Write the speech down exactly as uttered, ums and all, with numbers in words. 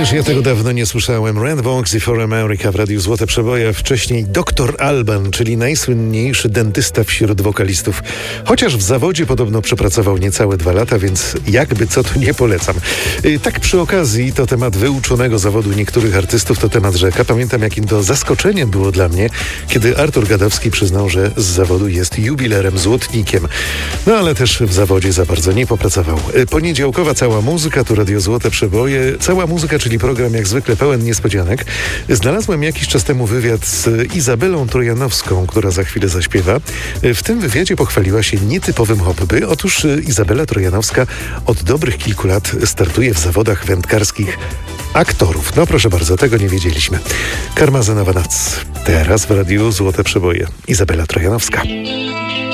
Ależ ja tego dawno nie słyszałem. Rand Vogtsy for America w Radiu Złote Przeboje, wcześniej doktor Alban, czyli najsłynniejszy dentysta wśród wokalistów. Chociaż w zawodzie podobno przepracował niecałe dwa lata, więc jakby co to nie polecam. Yy, tak przy okazji, to temat wyuczonego zawodu niektórych artystów, to temat rzeka. Pamiętam, jakim to zaskoczeniem było dla mnie, kiedy Artur Gadowski przyznał, że z zawodu jest jubilerem, złotnikiem. No ale też w zawodzie za bardzo nie popracował. Yy, poniedziałkowa cała muzyka, tu Radio Złote Przeboje. Cała muzyka, czyli program jak zwykle pełen niespodzianek. Znalazłem jakiś czas temu wywiad z Izabelą Trojanowską, która za chwilę zaśpiewa. W tym wywiadzie pochwaliła się nietypowym hobby. Otóż Izabela Trojanowska od dobrych kilku lat startuje w zawodach wędkarskich aktorów. No proszę bardzo, tego nie wiedzieliśmy. Karmazenowa Noc. Teraz w Radiu Złote Przeboje. Izabela Trojanowska.